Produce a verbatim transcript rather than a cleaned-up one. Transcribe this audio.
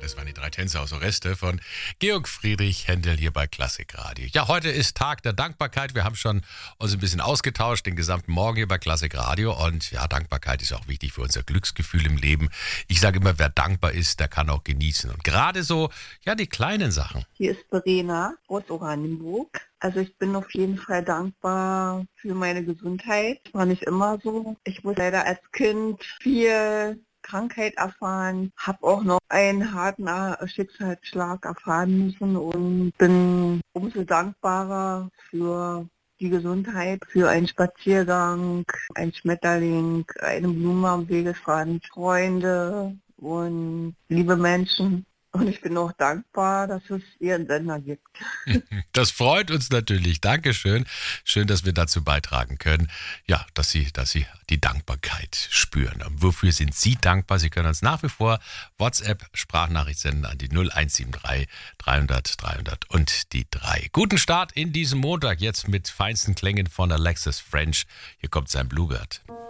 Das waren die drei Tänze aus Oreste von Georg Friedrich Händel hier bei Klassikradio. Ja, heute ist Tag der Dankbarkeit. Wir haben schon uns ein bisschen ausgetauscht, den gesamten Morgen hier bei Klassikradio. Und ja, Dankbarkeit ist auch wichtig für unser Glücksgefühl im Leben. Ich sage immer, wer dankbar ist, der kann auch genießen. Und gerade so, ja, die kleinen Sachen. Hier ist Verena aus Oranienburg. Also ich bin auf jeden Fall dankbar für meine Gesundheit. War nicht immer so. Ich muss leider als Kind viel Krankheit erfahren, habe auch noch einen harten Schicksalsschlag erfahren müssen und bin umso dankbarer für die Gesundheit, für einen Spaziergang, ein Schmetterling, eine Blume am Wegesrand, Freunde und liebe Menschen. Und ich bin auch dankbar, dass es Ihren Sender gibt. Das freut uns natürlich. Dankeschön. Schön, dass wir dazu beitragen können, ja, dass Sie, dass Sie die Dankbarkeit spüren. Und wofür sind Sie dankbar? Sie können uns nach wie vor WhatsApp-Sprachnachricht senden an die null eins sieben drei dreihundert dreihundert und die drei. Guten Start in diesem Montag, jetzt mit feinsten Klängen von Alexis French. Hier kommt sein Bluebird.